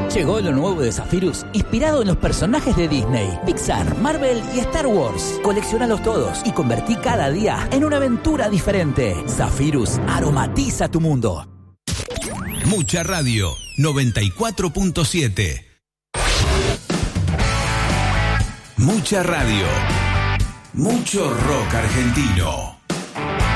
Llegó lo nuevo de Zephyrus, inspirado en los personajes de Disney, Pixar, Marvel y Star Wars. Coleccionalos todos y convertí cada día en una aventura diferente. Zephyrus aromatiza tu mundo. Mucha Radio 94.7. Mucha Radio. Mucho rock argentino.